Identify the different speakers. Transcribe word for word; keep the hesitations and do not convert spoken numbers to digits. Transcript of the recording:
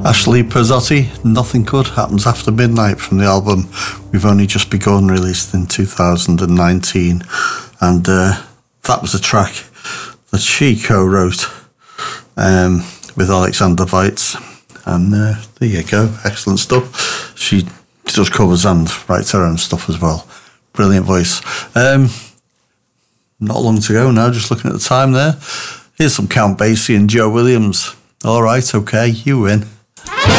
Speaker 1: Ashley Pizzotti, Nothing Good Happens After Midnight, from the album We've Only Just Begun, released in two thousand nineteen. And uh, that was a track that she co-wrote um, with Alexander Weitz. And uh, there you go, excellent stuff. She does covers and writes her own stuff as well. Brilliant voice. Um, not long to go now, just looking at the time there. Here's some Count Basie and Joe Williams. All right, okay, you win.